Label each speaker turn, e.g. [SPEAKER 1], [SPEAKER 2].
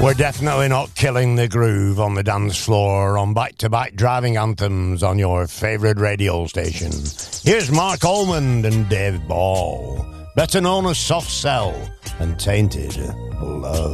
[SPEAKER 1] We're definitely not killing the groove on the dance floor on back-to-back driving anthems on your favourite radio station. Here's Mark Almond and Dave Ball, better known as Soft Cell and Tainted Love.